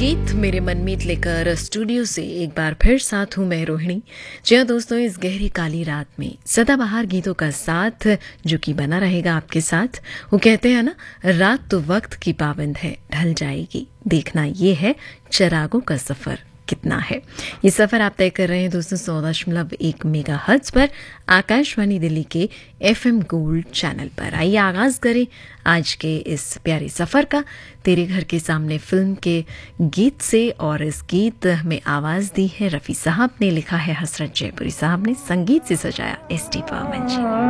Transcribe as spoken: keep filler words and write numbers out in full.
गीत मेरे मनमीत लेकर स्टूडियो से एक बार फिर साथ हूं मैं रोहिणी। जी हाँ दोस्तों, इस गहरी काली रात में सदाबहार गीतों का साथ जो कि बना रहेगा आपके साथ। वो कहते हैं ना, रात तो वक्त की पाबंद है, ढल जाएगी, देखना ये है चिरागों का सफर कितना है। ये सफर आप तय कर रहे हैं दोस्तों सौ दशमलव एक मेगा हर्ट्ज पर आकाशवाणी दिल्ली के एफएम गोल्ड चैनल पर। आइए आगाज करें आज के इस प्यारे सफर का तेरे घर के सामने फिल्म के गीत से। और इस गीत में आवाज दी है रफी साहब ने, लिखा है हसरत जयपुरी साहब ने, संगीत से सजाया एस टी बर्मन जी ने।